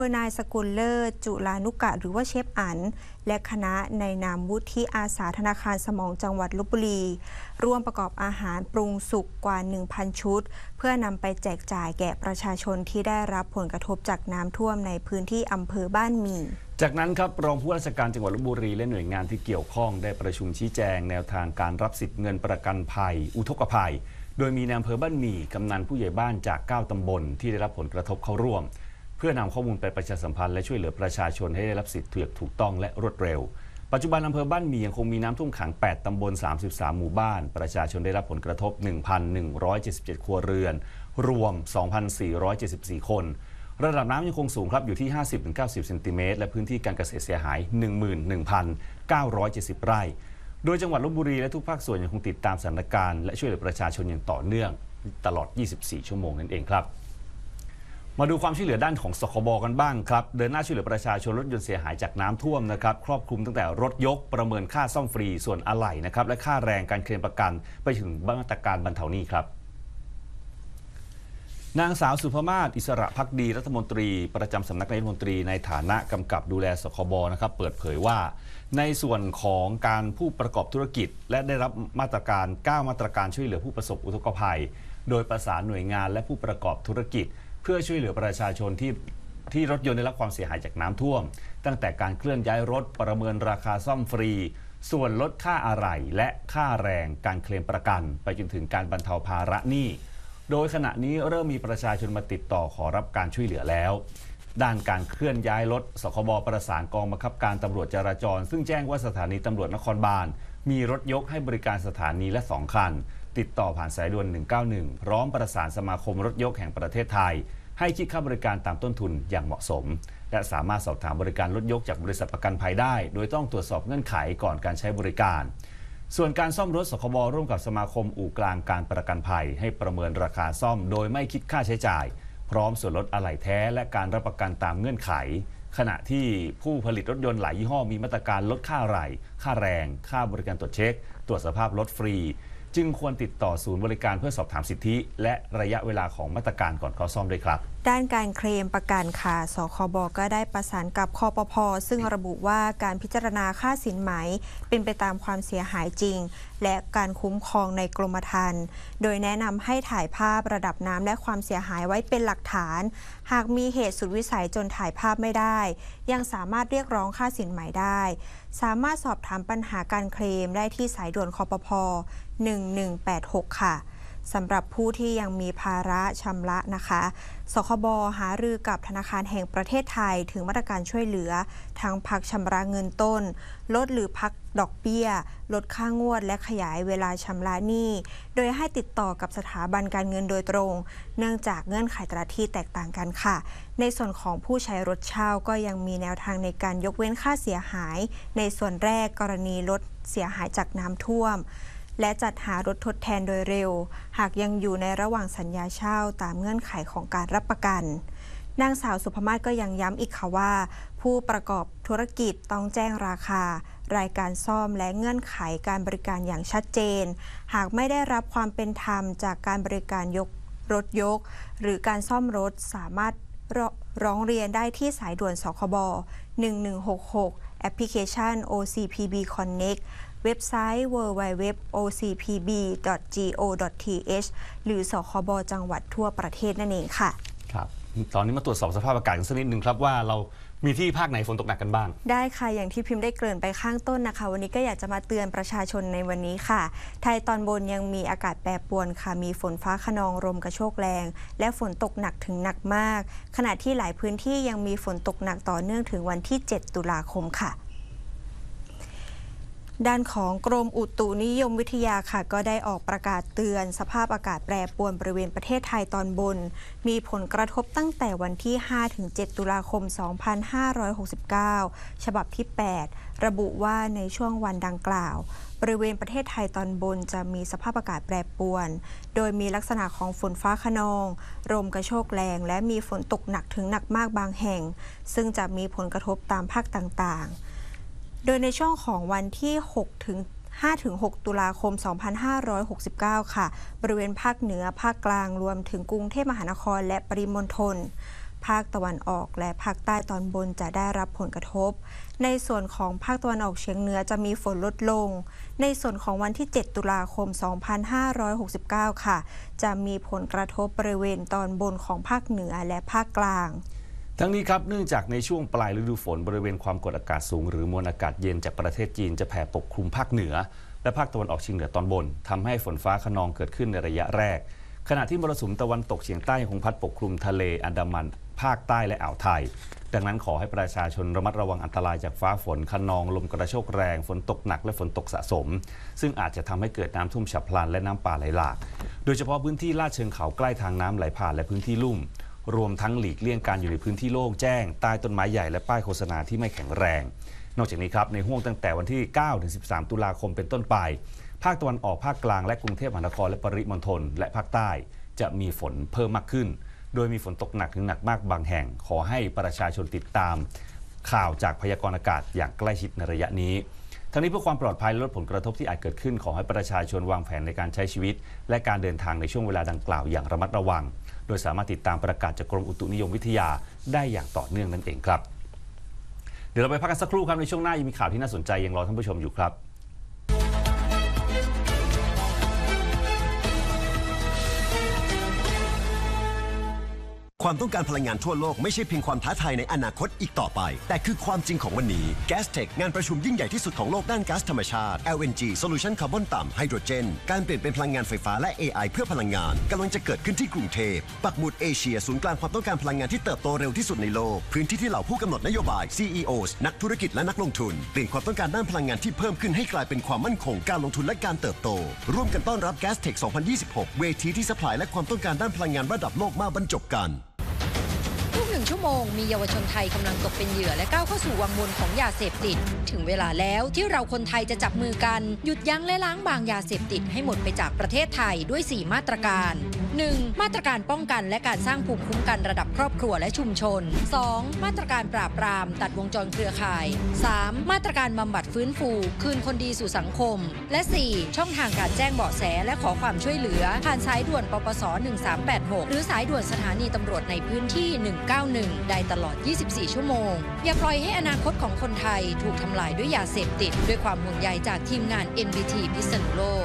โดยนายสกุลเลิศจุลานุกะหรือว่าเชฟอั๋นและคณะในนามวุฒิอาสาธนาคารสมองจังหวัดลพบุรีร่วมประกอบอาหารปรุงสุกกว่า 1,000 ชุดเพื่อนำไปแจกจ่ายแก่ประชาชนที่ได้รับผลกระทบจากน้ำท่วมในพื้นที่อำเภอบ้านหมี่จากนั้นครับรองผู้ว่าราชการจังหวัดลพบุรีและหน่วยงานที่เกี่ยวข้องได้ประชุมชี้แจงแนวทางการรับสิทธิเงินประกันภัยอุทกภัยโดยมีนายอำเภอบ้านหมี่กำนันผู้ใหญ่บ้านจาก9 ตำบลที่ได้รับผลกระทบเข้าร่วมเพื่อนำข้อมูลไปประชาสัมพันธ์และช่วยเหลือประชาชนให้ได้รับสิทธิถูกต้องและรวดเร็วปัจจุบันอำเภอบ้านหมี่ยังคงมีน้ำท่วมขัง8 ตำบล 33 หมู่บ้านประชาชนได้รับผลกระทบ 1,177 ครัวเรือนรวม 2,474 คนระดับน้ำยังคงสูงครับอยู่ที่ 50-90 เซนติเมตรและพื้นที่การเกษตรเสียหาย 11,970 ไร่โดยจังหวัดลพบุรีและทุกภาคส่วนยังคงติดตามสถานการณ์และช่วยเหลือประชาชนอย่างต่อเนื่องตลอด 24 ชั่วโมงนั่นเองครับมาดูความช่วยเหลือด้านของสคบกันบ้างครับเดินหน้าช่วยเหลือประชาชนรถยนต์เสียหายจากน้ำท่วมนะครับครอบคลุมตั้งแต่รถยกประเมินค่าซ่อมฟรีส่วนอะไหล่นะครับและค่าแรงการเคลมประกันไปถึงมาตรการบรรเทาหนี้ครับนางสาวสุภมาศอิสระภักดีรัฐมนตรีประจำสำนักนายกรัฐมนตรีในฐานะกำกับดูแลสคบนะครับเปิดเผยว่าในส่วนของการผู้ประกอบธุรกิจและได้รับมาตรการ9 มาตรการช่วยเหลือผู้ประสบอุทกภัยโดยประสานหน่วยงานและผู้ประกอบธุรกิจเพื่อช่วยเหลือประชาชนที่รถยนต์ได้รับความเสียหายจากน้ำท่วมตั้งแต่การเคลื่อนย้ายรถประเมินราคาซ่อมฟรีส่วนลดค่าอะไหล่และค่าแรงการเคลมประกันไปจนถึงการบรรเทาภาระหนี้โดยขณะนี้เริ่มมีประชาชนมาติดต่อขอรับการช่วยเหลือแล้วด้านการเคลื่อนย้ายรถสคบประสานกองบังคับการตำรวจจราจรซึ่งแจ้งว่าสถานีตำรวจนครบาลมีรถยกให้บริการสถานีละ2 คันติดต่อผ่านสายด่วน191พร้อมประสานสมาคมรถยกแห่งประเทศไทยให้คิดค่าบริการตามต้นทุนอย่างเหมาะสมและสามารถสอบถามบริการรถยกจากบริษัทประกันภัยได้โดยต้องตรวจสอบเงื่อนไขก่อนการใช้บริการส่วนการซ่อมรถสคบร่วมกับสมาคมอู่กลางการประกันภัยให้ประเมินราคาซ่อมโดยไม่คิดค่าใช้จ่ายพร้อมส่วนลดอะไหล่แท้และการรับประกันตามเงื่อนไขขณะที่ผู้ผลิตรถยนต์หลายยี่ห้อมีมาตรการลดค่าอะไหล่ค่าแรงค่าบริการตรวจเช็คตรวจสภาพรถฟรีจึงควรติดต่อศูนย์บริการเพื่อสอบถามสิทธิและระยะเวลาของมาตรการก่อนเข้าซ่อมด้วยครับด้านการเคลมประกันค่ะสคบก็ได้ประสานกับคปภ.ซึ่งระบุว่าการพิจารณาค่าสินไหมเป็นไปตามความเสียหายจริงและการคุ้มครองในกรมธรรม์โดยแนะนำให้ถ่ายภาพระดับน้ำและความเสียหายไว้เป็นหลักฐานหากมีเหตุสุดวิสัยจนถ่ายภาพไม่ได้ยังสามารถเรียกร้องค่าสินไหมได้สามารถสอบถามปัญหาการเคลมได้ที่สายด่วนคปภ. 1186 ค่ะสำหรับผู้ที่ยังมีภาระชำระนะคะสคบหารือกับธนาคารแห่งประเทศไทยถึงมาตรการช่วยเหลือทั้งพักชำระเงินต้นลดหรือพักดอกเบี้ยลดค่างวดและขยายเวลาชำระหนี้โดยให้ติดต่อกับสถาบันการเงินโดยตรงเนื่องจากเงื่อนไขแต่ละที่แตกต่างกันค่ะในส่วนของผู้ใช้รถเช่าก็ยังมีแนวทางในการยกเว้นค่าเสียหายในส่วนแรกกรณีรถเสียหายจากน้ำท่วมและจัดหารถทดแทนโดยเร็วหากยังอยู่ในระหว่างสัญญาเช่าตามเงื่อนไขของการรับประกันนางสาวสุภมาศก็ยังย้ำอีกค่ะว่าผู้ประกอบธุรกิจต้องแจ้งราคารายการซ่อมและเงื่อนไขการบริการอย่างชัดเจนหากไม่ได้รับความเป็นธรรมจากการบริการรถยกหรือการซ่อมรถสามารถร้องเรียนได้ที่สายด่วนสคบ1166แอปพลิเคชัน OCPB Connectเว็บไซต์ www.ocpb.go.th หรือสคบจังหวัดทั่วประเทศนั่นเองค่ะครับตอนนี้มาตรวจสอบสภาพอากาศกันสักนิดนึงครับว่าเรามีที่ภาคไหนฝนตกหนักกันบ้างได้ค่ะอย่างที่พิมพ์ได้เกริ่นไปข้างต้นนะคะวันนี้ก็อยากจะมาเตือนประชาชนในวันนี้ค่ะไทยตอนบนยังมีอากาศแปรปรวนค่ะมีฝนฟ้าคะนองลมกระโชกแรงและฝนตกหนักถึงหนักมากขณะที่หลายพื้นที่ยังมีฝนตกหนักต่อเนื่องถึงวันที่7 ตุลาคมค่ะด้านของกรมอุตุนิยมวิทยาค่ะก็ได้ออกประกาศเตือนสภาพอากาศแปรปรวนบริเวณประเทศไทยตอนบนมีผลกระทบตั้งแต่วันที่ 5-7 ตุลาคม 2569 ฉบับที่ 8 ระบุว่าในช่วงวันดังกล่าวบริเวณประเทศไทยตอนบนจะมีสภาพอากาศแปรปรวนโดยมีลักษณะของฝนฟ้าคะนองลมกระโชกแรงและมีฝนตกหนักถึงหนักมากบางแห่งซึ่งจะมีผลกระทบตามภาคต่างๆโดยในช่วงของวันที่ 5-6 ตุลาคม 2569 ค่ะบริเวณภาคเหนือภาคกลางรวมถึงกรุงเทพมหานครและปริมณฑลภาคตะวันออกและภาคใต้ตอนบนจะได้รับผลกระทบในส่วนของภาคตะวันออกเฉียงเหนือจะมีฝนลดลงในส่วนของวันที่ 7 ตุลาคม 2569 ค่ะจะมีผลกระทบบริเวณตอนบนของภาคเหนือและภาคกลางทั้งนี้ครับเนื่องจากในช่วงปลายฤดูฝนบริเวณความกดอากาศสูงหรือมวลอากาศเย็นจากประเทศจีนจะแผ่ปกคลุมภาคเหนือและภาคตะวันออกเฉียงเหนือตอนบนทำให้ฝนฟ้าคะนองเกิดขึ้นในระยะแรกขณะที่มรสุมตะวันตกเฉียงใต้ยังคงพัดปกคลุมทะเลอันดามันภาคใต้และอ่าวไทยดังนั้นขอให้ประชาชนระมัดระวังอันตรายจากฟ้าฝนคะนองลมกระโชกแรงฝนตกหนักและฝนตกสะสมซึ่งอาจจะทำให้เกิดน้ำท่วมฉับพลันและน้ำป่าไหลหลากโดยเฉพาะพื้นที่ลาดเชิงเขาใกล้ทางน้ำไหลผ่านและพื้นที่ลุ่มรวมทั้งหลีกเลี่ยงการอยู่ในพื้นที่โล่งแจ้งใต้ต้นไม้ใหญ่และป้ายโฆษณาที่ไม่แข็งแรงนอกจากนี้ครับในห้วงตั้งแต่วันที่ 9-13 ตุลาคมเป็นต้นไปภาคตะวันออกภาคกลางและกรุงเทพมหานครและปริมณฑลและภาคใต้จะมีฝนเพิ่มมากขึ้นโดยมีฝนตกหนักถึงหนักมากบางแห่งขอให้ประชาชนติดตามข่าวจากพยากรณ์อากาศอย่างใกล้ชิดในระยะนี้ทั้งนี้เพื่อความปลอดภัยและลดผลกระทบที่อาจเกิดขึ้นขอให้ประชาชนวางแผนในการใช้ชีวิตและการเดินทางในช่วงเวลาดังกล่าวอย่างระมัดระวังโดยสามารถติดตามประกาศจากกรมอุตุนิยมวิทยาได้อย่างต่อเนื่องนั่นเองครับเดี๋ยวเราไปพักกันสักครู่ครับในช่วงหน้ายังมีข่าวที่น่าสนใจยังรอท่านผู้ชมอยู่ครับความต้องการพลังงานทั่วโลกไม่ใช่เพียงความท้าทายในอนาคตอีกต่อไปแต่คือความจริงของวันนี้ Gastech งานประชุมยิ่งใหญ่ที่สุดของโลกด้านก๊าซธรรมชาติ LNG Solution คาร์บอนต่ำไฮโดรเจนการเปลี่ยนเป็นพลังงานไฟฟ้าและ AI เพื่อพลังงานกำลังจะเกิดขึ้นที่กรุงเทพปักหมุดเอเชียศูนย์กลางความต้องการพลังงานที่เติบโตเร็วที่สุดในโลกพื้นที่ที่เหล่าผู้กำหนดนโยบาย CEOs นักธุรกิจและนักลงทุนเปลี่ยนความต้องการด้านพลังงานที่เพิ่มขึ้นให้กลายเป็นความมั่นคงการลงทุนและการเติบโตร่วมกันต้อนรับ Gastech 2026 เวทีที่ซัพพลายและความต้องการด้านพลังงานระดับโลกมาบรรจบกันทุก1 ชั่วโมงมีเยาวชนไทยกำลังตกเป็นเหยื่อและก้าวเข้าสู่วังวนของยาเสพติดถึงเวลาแล้วที่เราคนไทยจะจับมือกันหยุดยั้งและล้างบางยาเสพติดให้หมดไปจากประเทศไทยด้วย 4 มาตรการ 1. มาตรการป้องกันและการสร้างภูมิคุ้มกันระดับครอบครัวและชุมชน 2. มาตรการปราบปรามตัดวงจรเครือข่าย 3. มาตรการบำบัดฟื้นฟูคืนคนดีสู่สังคมและ 4. ช่องทางการแจ้งเบาะแสและขอความช่วยเหลือผ่านสายด่วนปปส1386หรือสายด่วนสถานีตำรวจในพื้นที่191ได้ตลอด 24 ชั่วโมงอย่าปล่อยให้อนาคตของคนไทยถูกทำลายด้วยยาเสพติดด้วยความห่วงใยจากทีมงาน NBT พิษณุโลก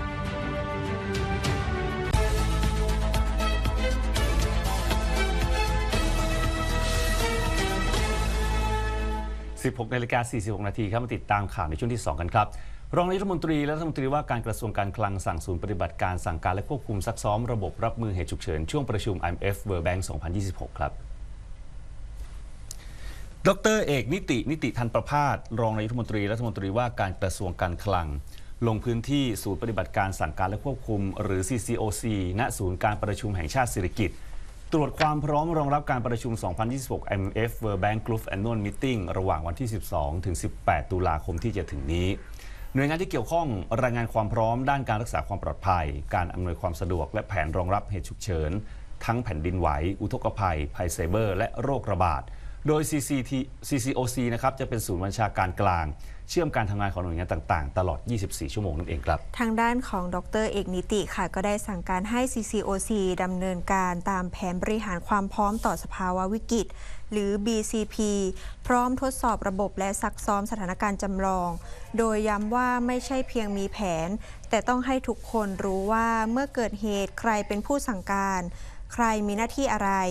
16:46 นาทีครับมาติดตามข่าวในช่วงที่ 2 กันครับรองนายกรัฐมนตรีและรัฐมนตรีว่าการกระทรวงการคลังสั่งศูนย์ปฏิบัติการสั่งการและควบคุมซักซ้อมระบบรับมือเหตุฉุกเฉินช่วงประชุม IMF World Bank 2026 ครับดร.เอกนิติธันประภาสรองนายกรัฐมนตรีและรัฐมนตรีว่าการกระทรวงการคลังลงพื้นที่ศูนย์ปฏิบัติการสั่งการและควบคุมหรือ CCOC ณศูนย์การประชุมแห่งชาติสิริกิติ์ตรวจความพร้อมรองรับการประชุม 2026 IMF World Bank Group Annual Meeting ระหว่างวันที่ 12 ถึง 18 ตุลาคมที่จะถึงนี้หน่วยงานที่เกี่ยวข้องรายงานความพร้อมด้านการรักษาความปลอดภัยการอำนวยความสะดวกและแผนรองรับเหตุฉุกเฉินทั้งแผ่นดินไหวอุทกภัยภัยไซเบอร์และโรคระบาดโดย CCOC นะครับจะเป็นศูนย์บัญชาการกลางเชื่อมการทำงานของหน่วยงานต่างๆตลอด 24 ชั่วโมงนั่นเองครับทางด้านของดร.เอกนิติค่ะก็ได้สั่งการให้ CCOC ดำเนินการตามแผนบริหารความพร้อมต่อสภาวะวิกฤตหรือ BCP พร้อมทดสอบระบบและซักซ้อมสถานการณ์จำลองโดยย้ำว่าไม่ใช่เพียงมีแผนแต่ต้องให้ทุกคนรู้ว่าเมื่อเกิดเหตุใครเป็นผู้สั่งการใครมีหน้าที่อะไร